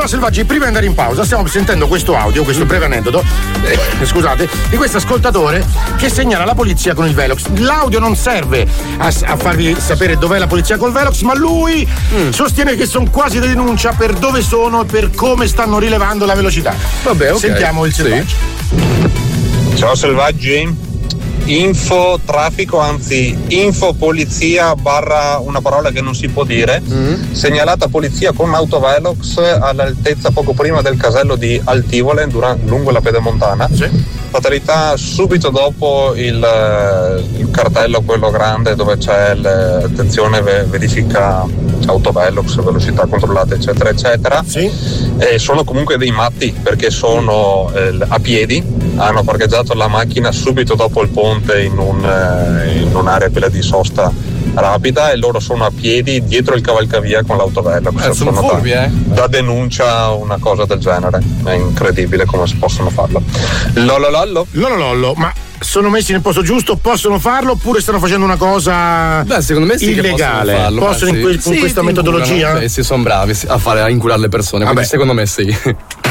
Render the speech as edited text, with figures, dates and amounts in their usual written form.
Selvaggi, prima di andare in pausa stiamo sentendo questo audio, questo breve aneddoto, scusate, di questo ascoltatore che segnala la polizia con il Velox. L'audio non serve a farvi sapere dov'è la polizia col Velox, ma lui sostiene che sono quasi di denuncia per dove sono e per come stanno rilevando la velocità. Vabbè, ok. Sentiamo il Selvaggio. Ciao Selvaggi. Info traffico, anzi info polizia barra una parola che non si può dire, segnalata polizia con autovelox all'altezza poco prima del casello di Altivole lungo la pedemontana. Fatalità subito dopo il cartello, quello grande dove c'è attenzione verifica autovelox, velocità controllate eccetera eccetera. E sono comunque dei matti perché sono a piedi, hanno parcheggiato la macchina subito dopo il ponte in un'area quella di sosta rapida e loro sono a piedi dietro il cavalcavia con l'autovelox. Sono furbi, da denuncia una cosa del genere, è incredibile come si possono farlo. Lololollo, ma sono messi nel posto giusto, possono farlo oppure stanno facendo una cosa secondo me sì, illegale? Che possono farlo, con questa metodologia? Sì, sono bravi a incurare le persone, quindi secondo me sì.